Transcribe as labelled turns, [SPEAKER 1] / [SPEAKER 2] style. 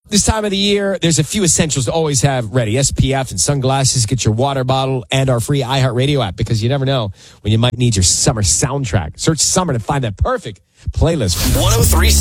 [SPEAKER 1] This time of the year, there's a few essentials to always have ready. SPF and sunglasses. Get your water bottle and our free iHeartRadio app because you never know when you might need your summer soundtrack. Search summer to find that perfect playlist.
[SPEAKER 2] 103